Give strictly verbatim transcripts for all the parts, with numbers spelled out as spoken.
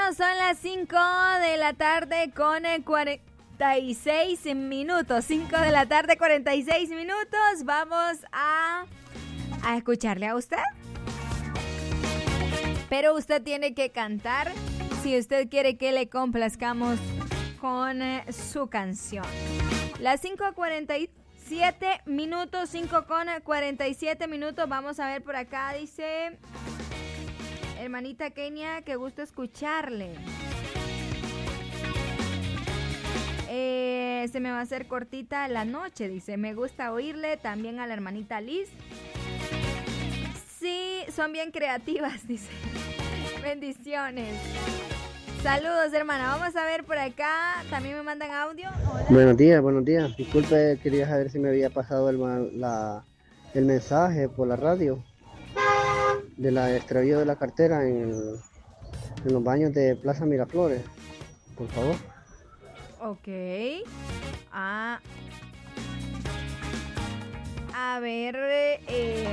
son las cinco de la tarde con cuarenta y seis minutos. cinco de la tarde, cuarenta y seis minutos. Vamos a, a escucharle a usted. Pero usted tiene que cantar si usted quiere que le complazcamos con eh, su canción. Las cinco cuarenta y siete minutos, cinco con cuarenta y siete minutos. Vamos a ver por acá, dice hermanita Kenia, que gusto escucharle. Eh, se me va a hacer cortita la noche, dice. Me gusta oírle. También a la hermanita Liz. Sí, son bien creativas, dice. Bendiciones. Saludos, hermana. Vamos a ver por acá. También me mandan audio. Hola. Buenos días, buenos días. Disculpe, quería saber si me había pasado el, la, el mensaje por la radio de la extravío de la cartera en, el, en los baños de Plaza Miraflores. Por favor. Ok. Ah. A ver, eh,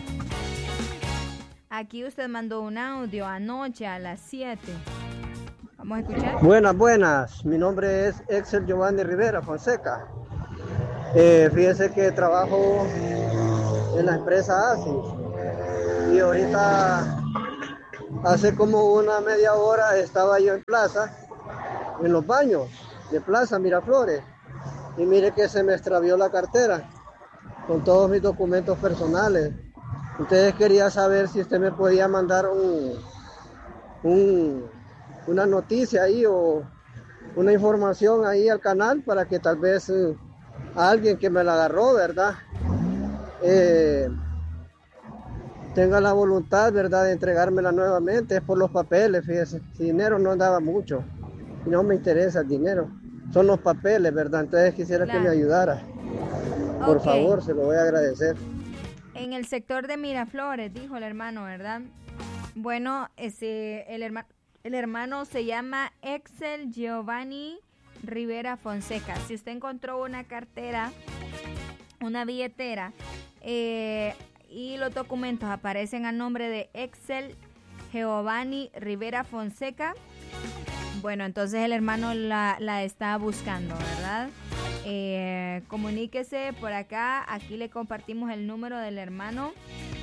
aquí usted mandó un audio anoche a las siete. Vamos a escuchar. Buenas, buenas. Mi nombre es Excel Giovanni Rivera Fonseca. Eh, fíjese que trabajo en la empresa ASIS. Y ahorita, hace como una media hora, estaba yo en plaza, en los baños de Plaza Miraflores. Y mire que se me extravió la cartera con todos mis documentos personales. Entonces quería saber si usted me podía mandar un... un una noticia ahí o una información ahí al canal para que tal vez eh, alguien que me la agarró, ¿verdad? Eh, tenga la voluntad, ¿verdad?, de entregármela nuevamente. Es por los papeles, fíjese. Si dinero no daba mucho. No me interesa el dinero. Son los papeles, ¿verdad? Entonces quisiera claro. que me ayudara. Por okay. favor, se lo voy a agradecer. En el sector de Miraflores, dijo el hermano, ¿verdad? Bueno, ese, el hermano... El hermano se llama Excel Giovanni Rivera Fonseca. Si usted encontró una cartera, una billetera, eh, y los documentos aparecen a nombre de Excel Giovanni Rivera Fonseca, bueno, entonces el hermano la, la está buscando, ¿verdad? Eh, comuníquese por acá. Aquí le compartimos el número del hermano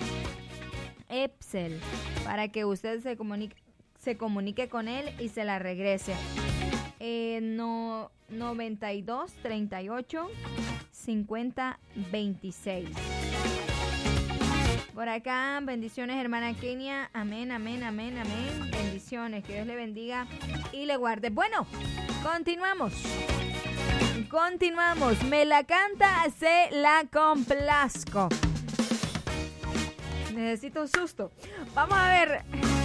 Excel para que usted se comunique. se comunique con él y se la regrese. Eh, no, noventa y dos, treinta y ocho, cincuenta, veintiséis. Por acá, bendiciones, hermana Kenia. Amén, amén, amén, amén. Bendiciones, que Dios le bendiga y le guarde. Bueno, continuamos. Continuamos. Me la canta, se la complazco. Necesito un susto. Vamos a ver.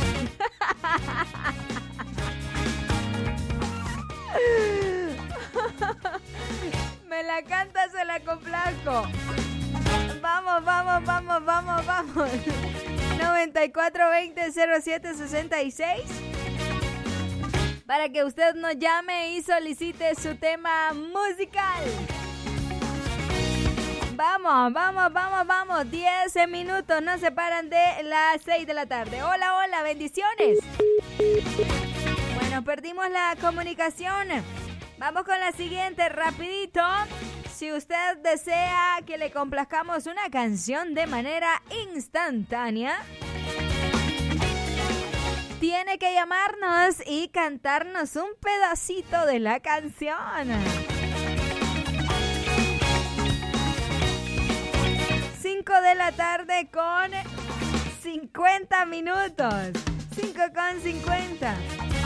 Me la canta, se la complazco. Vamos, vamos, vamos, vamos, vamos. noventa y cuatro, veinte, cero siete, sesenta y seis. Para que usted nos llame y solicite su tema musical. Vamos, vamos, vamos, vamos. diez minutos nos separan de las seis de la tarde. Hola, hola, bendiciones. Bueno, perdimos la comunicación. Vamos con la siguiente, rapidito. Si usted desea que le complazcamos una canción de manera instantánea, tiene que llamarnos y cantarnos un pedacito de la canción. cinco de la tarde con cincuenta minutos. cinco con cincuenta.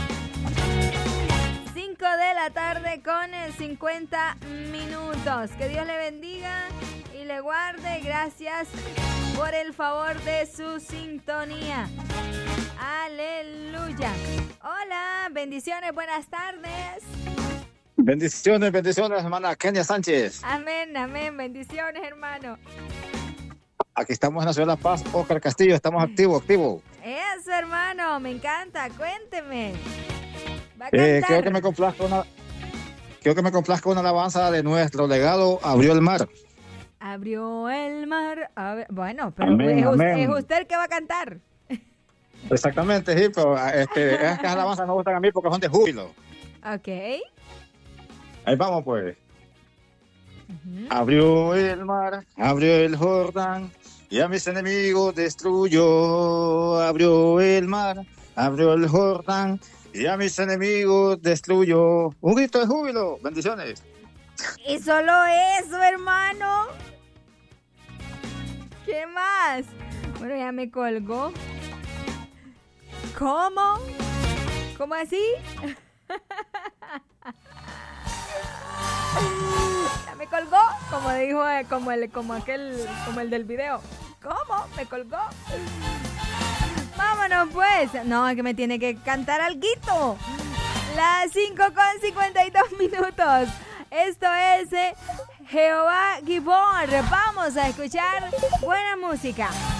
cinco de la tarde con cincuenta minutos. Que Dios le bendiga y le guarde. Gracias por el favor de su sintonía. Aleluya. Hola, bendiciones, buenas tardes. Bendiciones, bendiciones, hermana Kenia Sánchez. Amén, amén, bendiciones, hermano. Aquí estamos en la ciudad de La Paz, Óscar Castillo, estamos activos, activos. Eso, hermano, me encanta, cuénteme. ¿Va a eh, quiero que me complazca una, quiero que me complazca una alabanza de nuestro legado, Abrió el Mar. Abrió el mar. Ab... Bueno, pero amén, es, amén. es usted el que va a cantar. Exactamente, sí, pero este, esas alabanzas no me gustan a mí porque son de júbilo. Ok. Ahí vamos, pues. Uh-huh. Abrió el mar, abrió el Jordán, y a mis enemigos destruyó. Abrió el mar, abrió el Jordán, y a mis enemigos destruyó. Un grito de júbilo. Bendiciones. Y solo eso, hermano. ¿Qué más? Bueno, ya me colgó. ¿Cómo? ¿Cómo así? Ya me colgó, como dijo, como el, como aquel, como el del video. ¿Cómo? Me colgó. Vámonos pues. No, es que me tiene que cantar alguito. Las cinco con cincuenta y dos minutos. Esto es eh, Jehová Gibón. Vamos a escuchar buena música.